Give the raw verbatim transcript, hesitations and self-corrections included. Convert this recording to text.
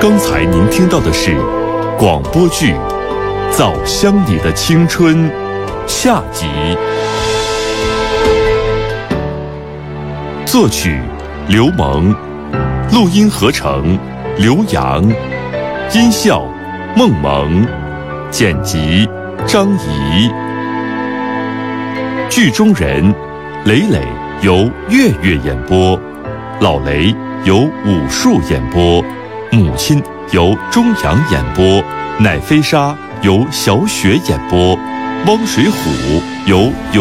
刚才您听到的是广播剧《枣乡里的青春》下集，作曲刘蒙，录音合成刘洋，音效孟萌，剪辑张怡。剧中人磊磊由月月演播，老雷由武术演播，母亲由钟阳演播，奶飞沙由小雪演播，汪水虎由